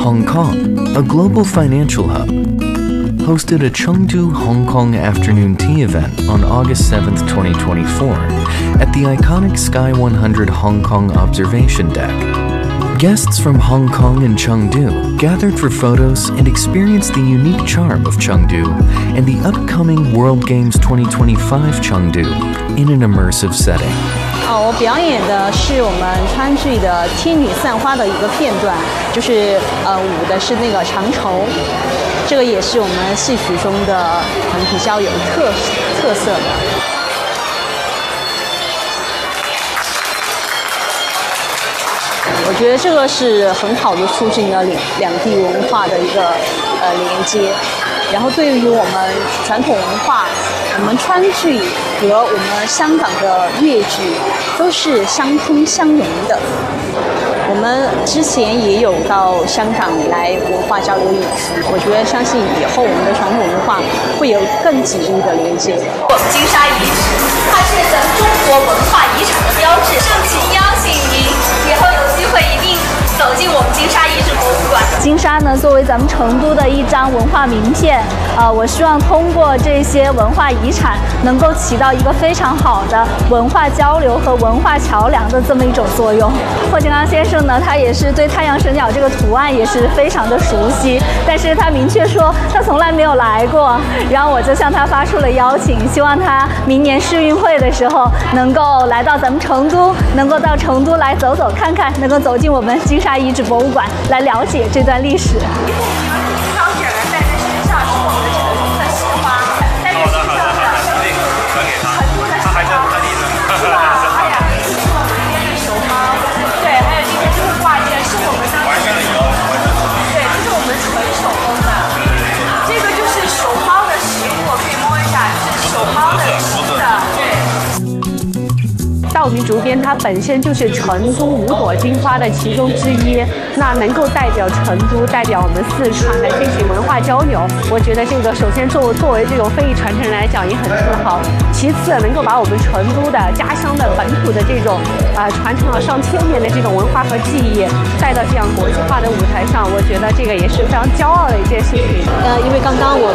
Hong Kong, a global financial hub, hosted a Chengdu Hong Kong afternoon tea event on August 7, 2024, at the iconic Sky 100 Hong Kong observation deck. Guests from Hong Kong and Chengdu gathered for photos and experienced the unique charm of Chengdu and the upcoming World Games 2025 Chengdu in an immersive setting. 我表演的是我们川剧的《天女散花》的一个片段，就是舞的是那个长绸，这个也是我们戏曲中的比较有特色的。我觉得这个是很好的促进了两地文化的一个连接，然后对于我们传统文化，我们川剧和我们香港的粤剧都是相通相融的。我们之前也有到香港来文化交流演出，我觉得相信以后我们的传统文化会有更紧密的连接。 我们金沙遗址，它是咱们中国文化遗产的标志，盛情邀请您以后有机会一定走进我们金沙遗址博物馆。 金沙呢，作为咱们成都的一张文化名片，我希望通过这些文化遗产，能够起到一个非常好的文化交流和文化桥梁的这么一种作用。霍金刚先生呢，他也是对太阳神鸟这个图案也是非常的熟悉，但是他明确说他从来没有来过，然后我就向他发出了邀请，希望他明年世运会的时候能够来到咱们成都，能够到成都来走走看看，能够走进我们金沙遗址博物馆来了解这段历史。 烧起来带在身上是我们的成都的鲜花，带在身上的成都的鲜花，是吧？哎呀，这是我们这边的熊猫，对，还有这个就会挂件，是我们当地的，对，这是我们纯手工的，这个就是熊猫的食物，可以摸一下，是熊猫的吃的，对。 稻米竹编它本身就是成都五朵金花的其中之一，那能够代表成都、代表我们四川来进行文化交流，我觉得这个首先作为这种非遗传承人来讲也很自豪，其次能够把我们成都的家乡的本土的这种传承了上千年的这种文化和技艺带到这样国际化的舞台上，我觉得这个也是非常骄傲的一件事情。 因为刚刚我